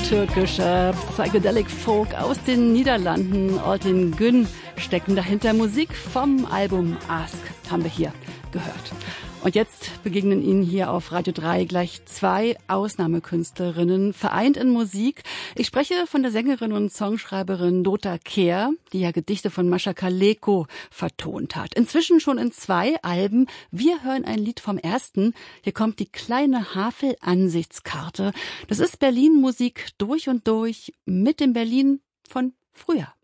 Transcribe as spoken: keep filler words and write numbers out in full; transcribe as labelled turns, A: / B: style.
A: Türkischer Psychedelic Folk aus den Niederlanden. Altin Gün stecken dahinter. Musik vom Album Ask haben wir hier gehört. Und jetzt begegnen Ihnen hier auf Radio drei gleich zwei Ausnahmekünstlerinnen, vereint in Musik. Ich spreche von der Sängerin und Songschreiberin Dota Kehr, die ja Gedichte von Mascha Kaleko vertont hat. Inzwischen schon in zwei Alben. Wir hören ein Lied vom ersten. Hier kommt die kleine Havel-Ansichtskarte. Das ist Berlin-Musik durch und durch mit dem Berlin von früher.